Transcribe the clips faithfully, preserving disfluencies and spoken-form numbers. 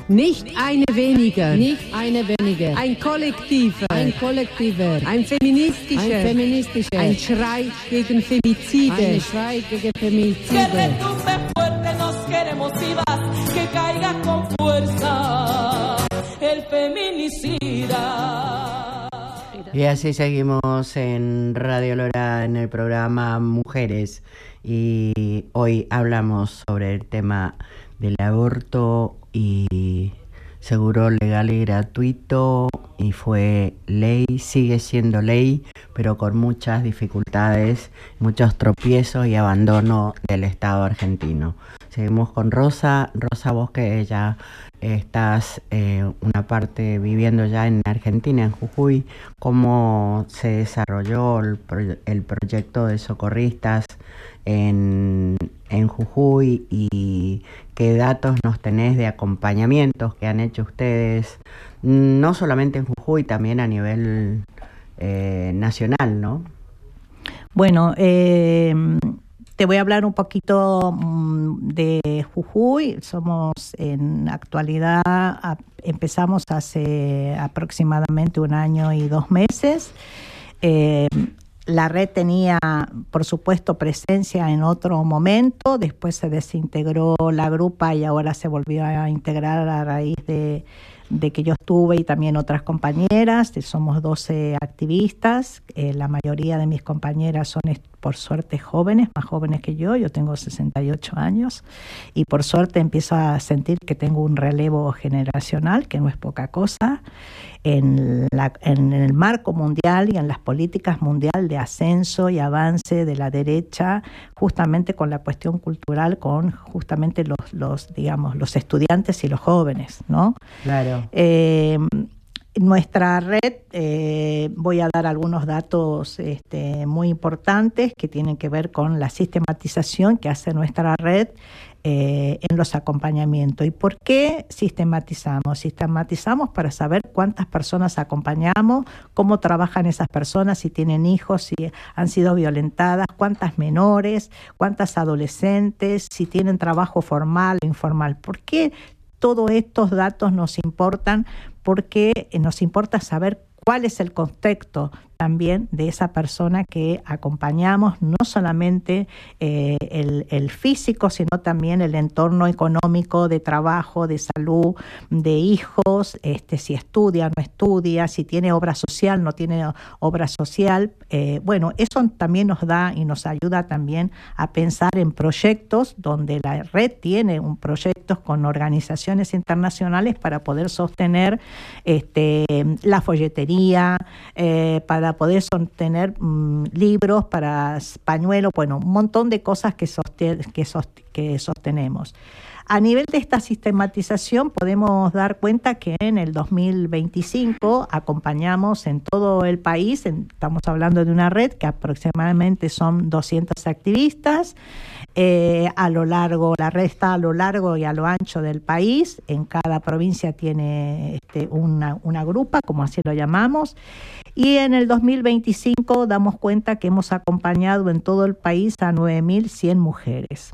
Nicht eine weniger. Nicht eine weniger. Ein kollektiver. Ein kollektiver. Ein feministischer. Ein feministischer. Ein Schrei gegen Femizide. Ein Schrei gegen Femizide. Que retumbe fuerte, nos queremos vivas, que caiga con fuerza el feminicida. Y así seguimos en Radio Lora en el programa Mujeres, y hoy hablamos sobre el tema del aborto y seguro legal y gratuito, y fue ley, sigue siendo ley, pero con muchas dificultades, muchos tropiezos y abandono del Estado argentino. Seguimos con Rosa. Rosa, vos que ya estás eh, una parte viviendo ya en Argentina, en Jujuy, ¿cómo se desarrolló el, pro- el proyecto de socorristas en, en Jujuy, y qué datos nos tenés de acompañamientos que han hecho ustedes, no solamente en Jujuy, también a nivel eh, nacional, ¿no? Bueno, eh, te voy a hablar un poquito mm, de Jujuy. Somos en actualidad, a, empezamos hace aproximadamente un año y dos meses. Eh, La red tenía, por supuesto, presencia en otro momento, después se desintegró la grupa y ahora se volvió a integrar a raíz de, de que yo estuve y también otras compañeras. Somos doce activistas, eh, la mayoría de mis compañeras son, por suerte, jóvenes, más jóvenes que yo. Yo tengo sesenta y ocho años y por suerte empiezo a sentir que tengo un relevo generacional, que no es poca cosa. En, la, en el marco mundial y en las políticas mundiales de ascenso y avance de la derecha, justamente con la cuestión cultural, con justamente los, los digamos, los estudiantes y los jóvenes, ¿no? Claro. Eh, Nuestra red, eh, voy a dar algunos datos este, muy importantes que tienen que ver con la sistematización que hace nuestra red eh, en los acompañamientos. ¿Y por qué sistematizamos? Sistematizamos para saber cuántas personas acompañamos, cómo trabajan esas personas, si tienen hijos, si han sido violentadas, cuántas menores, cuántas adolescentes, si tienen trabajo formal o informal. ¿Por qué todos estos datos nos importan? Porque nos importa saber cuál es el contexto también de esa persona que acompañamos, no solamente eh, el, el físico, sino también el entorno económico, de trabajo, de salud, de hijos, este, si estudia, no estudia, si tiene obra social, no tiene obra social. Eh, bueno, eso también nos da y nos ayuda también a pensar en proyectos donde la red tiene un proyectos con organizaciones internacionales para poder sostener este, la folletería, eh, para poder sostener mmm, libros, para pañuelos, bueno, un montón de cosas que, sosten- que, sost- que sostenemos. A nivel de esta sistematización podemos dar cuenta que en el dos mil veinticinco acompañamos en todo el país, en, estamos hablando de una red que aproximadamente son doscientos activistas, eh, a lo largo, la red está a lo largo y a lo ancho del país, en cada provincia tiene este, una, una grupa, como así lo llamamos, y en el dos mil veinticinco damos cuenta que hemos acompañado en todo el país a nueve mil cien mujeres.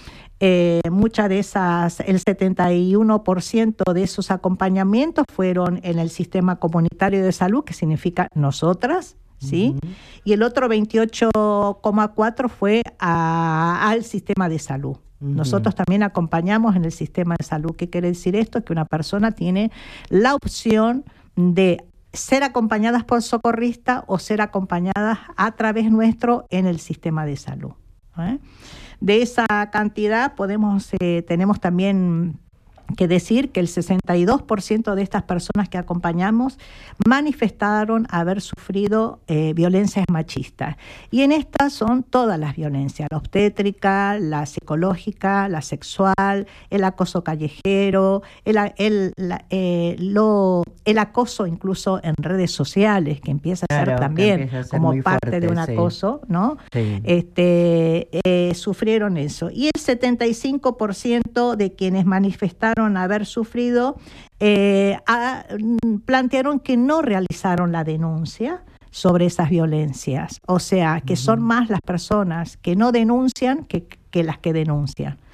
Eh, muchas de esas, el setenta y uno por ciento de esos acompañamientos fueron en el sistema comunitario de salud, que significa nosotras, ¿sí? Uh-huh. Y el otro veintiocho coma cuatro por ciento fue a, al sistema de salud. Uh-huh. Nosotros también acompañamos en el sistema de salud. ¿Qué quiere decir esto? Que una persona tiene la opción de ser acompañadas por socorristas o ser acompañadas a través nuestro en el sistema de salud, ¿eh? De esa cantidad podemos, eh, tenemos también que decir que el sesenta y dos por ciento de estas personas que acompañamos manifestaron haber sufrido eh, violencias machistas. Y en estas son todas las violencias, la obstétrica, la psicológica, la sexual, el acoso callejero, el, el, la, eh, lo, el acoso incluso en redes sociales, que empieza a claro, ser también a ser como parte fuerte, de un sí. acoso, ¿no? Sí. Este, eh, sufrieron eso. Y el setenta y cinco por ciento de quienes manifestaron haber sufrido, eh, a, plantearon que no realizaron la denuncia sobre esas violencias. O sea, que uh-huh. son más las personas que no denuncian que, que las que denuncian.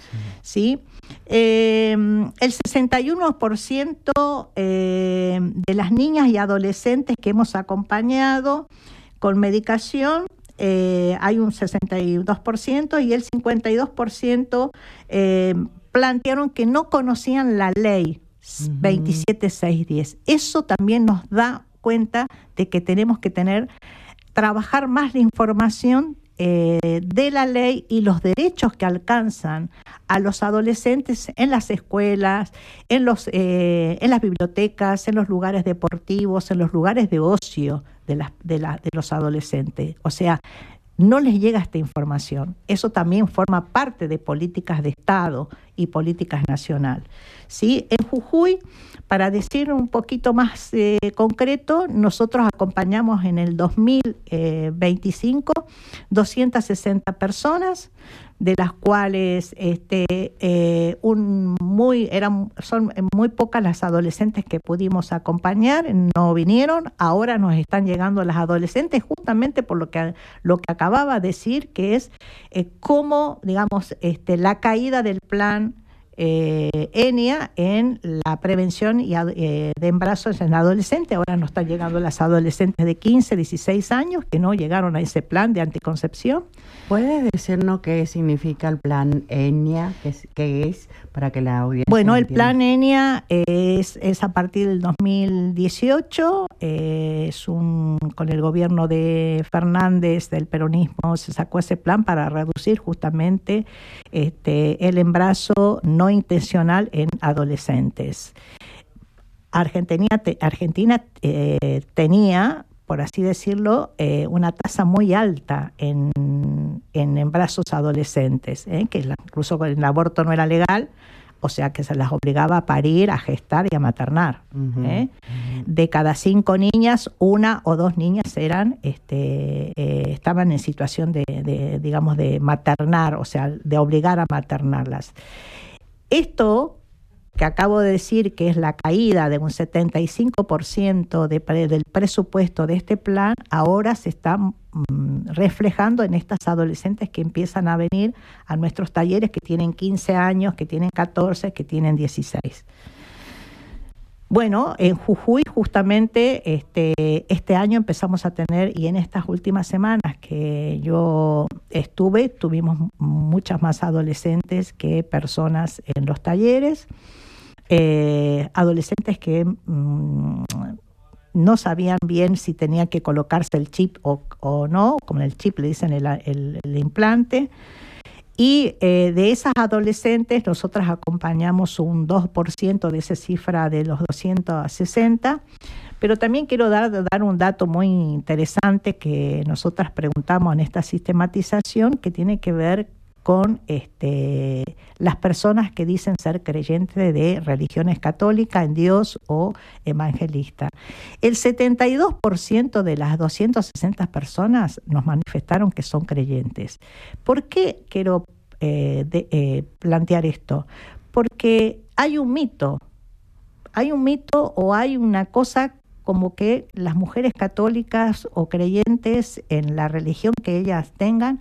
¿sí? Eh, el sesenta y uno por ciento eh, de las niñas y adolescentes que hemos acompañado con medicación, eh, hay un sesenta y dos por ciento, y el cincuenta y dos por ciento eh, plantearon que no conocían la ley uh-huh. veintisiete mil seiscientos diez. Eso también nos da cuenta de que tenemos que tener, trabajar más la información eh, de la ley y los derechos que alcanzan a los adolescentes en las escuelas, en los eh, en las bibliotecas, en los lugares deportivos, en los lugares de ocio de, las, de, la, de los adolescentes. O sea, no les llega esta información. Eso también forma parte de políticas de Estado y políticas nacionales. ¿Sí? En Jujuy, para decir un poquito más eh, concreto, nosotros acompañamos en el dos mil veinticinco doscientas sesenta personas, de las cuales este, eh, un muy, eran, son muy pocas las adolescentes que pudimos acompañar, no vinieron. Ahora nos están llegando las adolescentes justamente por lo que, lo que acababa de decir, que es eh, cómo, digamos, este, la caída del plan Eh, ENIA en la prevención y, eh, de embarazos en adolescentes. Ahora nos están llegando las adolescentes de quince, dieciséis años que no llegaron a ese plan de anticoncepción. ¿Puedes decirnos qué significa el plan ENIA? ¿Qué es, qué es para que la audiencia Bueno, el entienda? plan ENIA es, es a partir del dos mil dieciocho, eh, es un, con el gobierno de Fernández, del peronismo, se sacó ese plan para reducir justamente este, el embarazo no intencional en adolescentes. Argentina, te, Argentina eh, tenía, por así decirlo, eh, una tasa muy alta en, en embarazos adolescentes, eh, que la, incluso el aborto no era legal, o sea que se las obligaba a parir, a gestar y a maternar. Uh-huh. ¿eh? Uh-huh. De cada cinco niñas, una o dos niñas eran, este, eh, estaban en situación de, de, digamos, de maternar, o sea, de obligar a maternarlas. Esto que acabo de decir, que es la caída de un setenta y cinco por ciento de, del presupuesto de este plan, ahora se está mm, reflejando en estas adolescentes que empiezan a venir a nuestros talleres, que tienen quince años, que tienen catorce, que tienen dieciséis. Bueno, en Jujuy justamente este, este año empezamos a tener, y en estas últimas semanas que yo estuve, tuvimos muchas más adolescentes que personas en los talleres, eh, adolescentes que mmm, no sabían bien si tenía que colocarse el chip o, o no, como el chip le dicen el, el, el implante. Y eh, de esas adolescentes, nosotras acompañamos un dos por ciento de esa cifra de los doscientos sesenta, pero también quiero dar, dar un dato muy interesante que nosotras preguntamos en esta sistematización, que tiene que ver con este, las personas que dicen ser creyentes de religiones católicas, en Dios o evangelista. El setenta y dos por ciento de las doscientas sesenta personas nos manifestaron que son creyentes. ¿Por qué quiero eh, de, eh, plantear esto? Porque hay un mito, hay un mito o hay una cosa como que las mujeres católicas o creyentes en la religión que ellas tengan,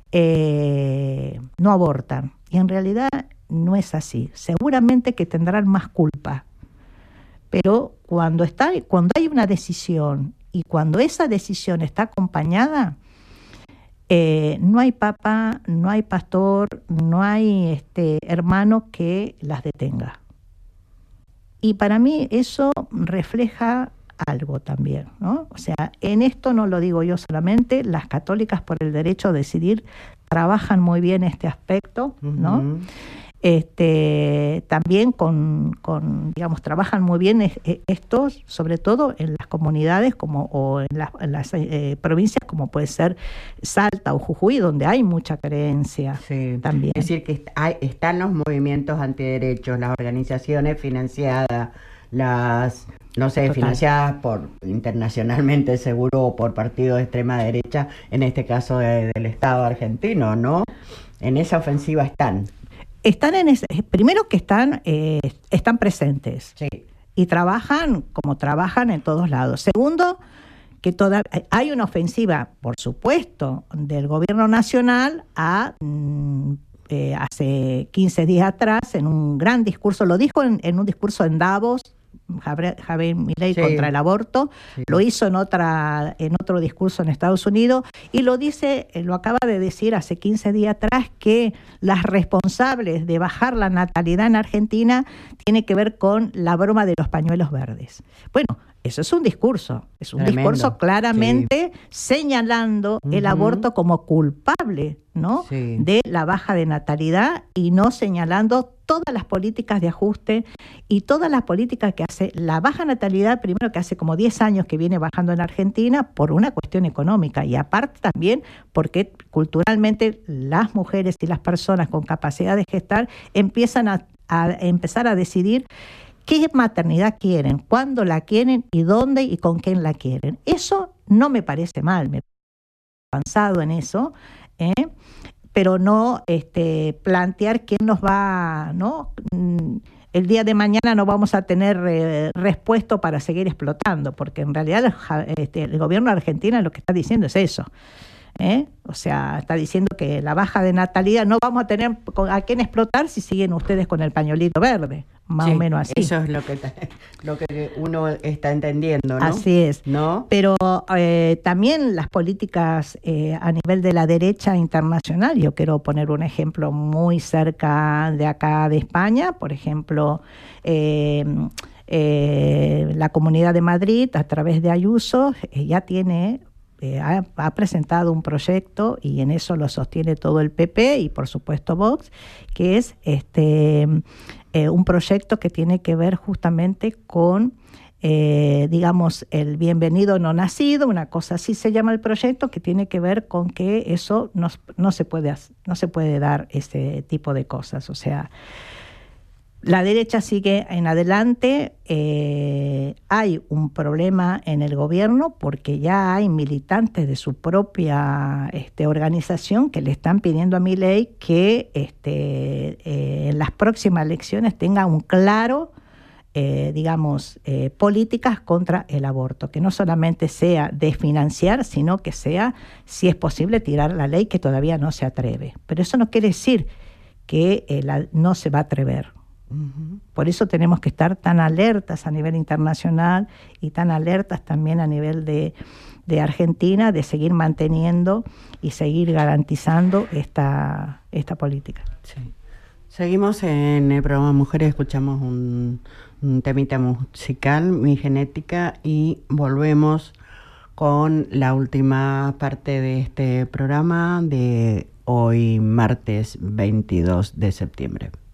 Eh, no abortan, y en realidad no es así. Seguramente que tendrán más culpa, pero cuando está, cuando hay una decisión y cuando esa decisión está acompañada, eh, no hay papa, no hay pastor, no hay este hermano que las detenga. Y para mí eso refleja algo también, ¿no? O sea, en esto no lo digo yo solamente, las católicas por el derecho a decidir trabajan muy bien este aspecto, ¿no? Uh-huh. Este, también con, con, digamos, trabajan muy bien estos, sobre todo en las comunidades como o en las, en las eh, provincias como puede ser Salta o Jujuy, donde hay mucha creencia. Sí. También. Es decir, que hay, están los movimientos antiderechos, las organizaciones financiadas, las, no sé, Total. financiadas por internacionalmente seguro o por partidos de extrema derecha, en este caso de, del Estado argentino, ¿no? En esa ofensiva están. Están en ese, primero que están, eh, están presentes. Sí. Y trabajan como trabajan en todos lados. Segundo, que toda, hay una ofensiva, por supuesto, del gobierno nacional a mm, eh, hace quince días atrás en un gran discurso, lo dijo en, en un discurso en Davos, Javier, Javier Milei sí. contra el aborto, sí. lo hizo en otra en otro discurso en Estados Unidos y lo dice, lo acaba de decir hace quince días atrás, que las responsables de bajar la natalidad en Argentina tiene que ver con la broma de los pañuelos verdes. Bueno, eso es un discurso, es un Tremendo. discurso claramente sí. señalando uh-huh. el aborto como culpable, ¿no? Sí. de la baja de natalidad y no señalando todas las políticas de ajuste y todas las políticas que hace la baja natalidad, primero que hace como diez años que viene bajando en Argentina por una cuestión económica y aparte también porque culturalmente las mujeres y las personas con capacidad de gestar empiezan a, a empezar a decidir qué maternidad quieren, cuándo la quieren y dónde y con quién la quieren. Eso no me parece mal, me parece avanzado en eso, ¿eh? pero no este, plantear quién nos va, ¿no? El día de mañana no vamos a tener eh, respuesta para seguir explotando, porque en realidad este, el gobierno de Argentina lo que está diciendo es eso. ¿Eh? O sea, está diciendo que la baja de natalidad no vamos a tener a quién explotar si siguen ustedes con el pañuelito verde, más sí, o menos así. Eso es lo que lo que uno está entendiendo, ¿no? Así es. ¿No? Pero eh, también las políticas eh, a nivel de la derecha internacional, yo quiero poner un ejemplo muy cerca de acá de España, por ejemplo, eh, eh, la Comunidad de Madrid a través de Ayuso eh, ya tiene Eh, ha, ha presentado un proyecto y en eso lo sostiene todo el P P y por supuesto Vox, que es este eh, un proyecto que tiene que ver justamente con eh, digamos el bienvenido no nacido, una cosa así se llama el proyecto, que tiene que ver con que eso no, no se puede no se puede dar ese tipo de cosas. O sea, la derecha sigue en adelante, eh, hay un problema en el gobierno porque ya hay militantes de su propia este, organización que le están pidiendo a Milei que este, eh, en las próximas elecciones tenga un claro, eh, digamos, eh, políticas contra el aborto, que no solamente sea desfinanciar, sino que sea, si es posible, tirar la ley, que todavía no se atreve. Pero eso no quiere decir que eh, la, no se va a atrever. Uh-huh. Por eso tenemos que estar tan alertas a nivel internacional y tan alertas también a nivel de, de Argentina, de seguir manteniendo y seguir garantizando esta, esta política. Sí. Seguimos en el programa Mujeres, escuchamos un, un temita musical, Mi Genética, y volvemos con la última parte de este programa de hoy, martes veintidós de septiembre.